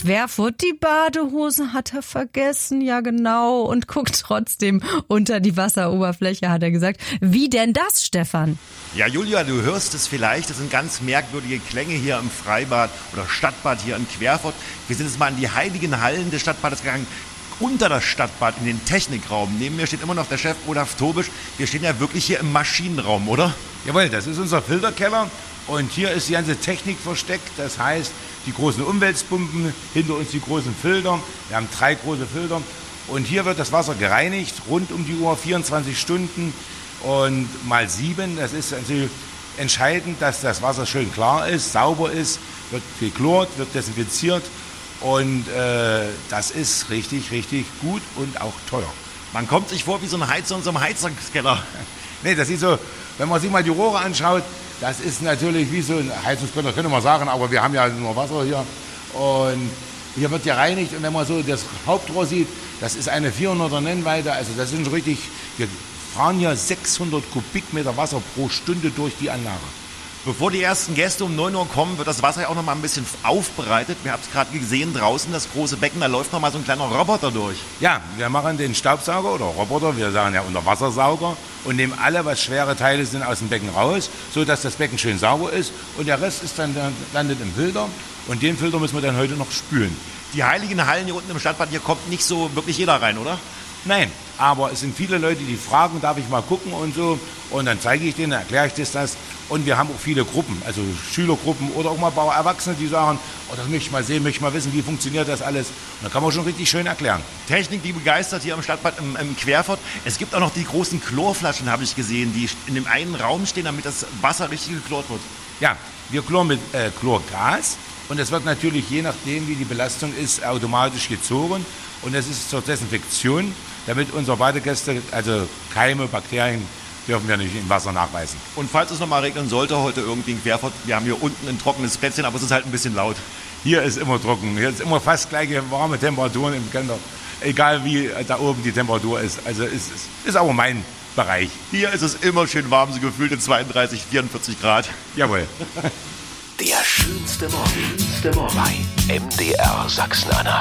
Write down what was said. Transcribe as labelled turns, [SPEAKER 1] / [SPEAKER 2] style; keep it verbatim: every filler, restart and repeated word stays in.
[SPEAKER 1] Querfurt, die Badehose hat er vergessen, ja genau, und guckt trotzdem unter die Wasseroberfläche, hat er gesagt. Wie denn das, Stefan?
[SPEAKER 2] Ja, Julia, du hörst es vielleicht, das sind ganz merkwürdige Klänge hier im Freibad oder Stadtbad hier in Querfurt. Wir sind jetzt mal in die heiligen Hallen des Stadtbades gegangen, unter das Stadtbad in den Technikraum. Neben mir steht immer noch der Chef Olaf Tobisch. Wir stehen ja wirklich hier im Maschinenraum, oder?
[SPEAKER 3] Jawohl, das ist unser Filterkeller und hier ist die ganze Technik versteckt. Das heißt, die großen Umweltpumpen, hinter uns die großen Filter. Wir haben drei große Filter und hier wird das Wasser gereinigt, rund um die Uhr, vierundzwanzig Stunden und mal sieben. Das ist also entscheidend, dass das Wasser schön klar ist, sauber ist, wird geklort, wird desinfiziert. Und äh, das ist richtig, richtig gut und auch teuer.
[SPEAKER 2] Man kommt sich vor wie so ein Heizer in so einem Heizungskeller.
[SPEAKER 3] Nee, das ist so, wenn man sich mal die Rohre anschaut, das ist natürlich wie so ein Heizungskeller, könnte man sagen, aber wir haben ja nur Wasser hier. Und hier wird gereinigt und wenn man so das Hauptrohr sieht, das ist eine vierhunderter Nennweite, also das sind richtig, wir fahren hier sechshundert Kubikmeter Wasser pro Stunde durch die Anlage.
[SPEAKER 2] Bevor die ersten Gäste um neun Uhr kommen, wird das Wasser ja auch noch mal ein bisschen aufbereitet. Wir haben es gerade gesehen, draußen das große Becken, da läuft noch mal so ein kleiner Roboter durch.
[SPEAKER 3] Ja, wir machen den Staubsauger oder Roboter, wir sagen ja Unterwassersauger und nehmen alle, was schwere Teile sind, aus dem Becken raus, sodass das Becken schön sauber ist und der Rest ist dann, dann landet im Filter und den Filter müssen wir dann heute noch spülen.
[SPEAKER 2] Die heiligen Hallen hier unten im Stadtbad, hier kommt nicht so wirklich jeder rein, oder?
[SPEAKER 3] Nein, aber es sind viele Leute, die fragen, darf ich mal gucken und so. Und dann zeige ich denen, erkläre ich das, das. Und wir haben auch viele Gruppen, also Schülergruppen oder auch mal ein paar Erwachsene, die sagen, oh, das möchte ich mal sehen, möchte ich mal wissen, wie funktioniert das alles. Und dann kann man schon richtig schön erklären.
[SPEAKER 2] Technik, die begeistert hier im Stadtbad im, im Querfurt. Es gibt auch noch die großen Chlorflaschen, habe ich gesehen, die in dem einen Raum stehen, damit das Wasser richtig geklort wird.
[SPEAKER 3] Ja, wir chloren mit äh, Chlorgas. Und es wird natürlich, je nachdem, wie die Belastung ist, automatisch gezogen. Und das ist zur Desinfektion, damit unsere Badegäste, also Keime, Bakterien, dürfen wir nicht im Wasser nachweisen.
[SPEAKER 2] Und falls es nochmal regnen sollte, heute irgendwie in Querfurt, wir haben hier unten ein trockenes Plätzchen, aber es ist halt ein bisschen laut.
[SPEAKER 3] Hier ist immer trocken, hier ist immer fast gleiche warme Temperaturen im Keller, egal wie da oben die Temperatur ist. Also es ist, ist aber mein Bereich.
[SPEAKER 2] Hier ist es immer schön warm, so gefühlte zweiunddreißig, vierundvierzig Grad.
[SPEAKER 3] Jawohl.
[SPEAKER 4] Der schönste Morgen bei M D R Sachsen-Anhalt.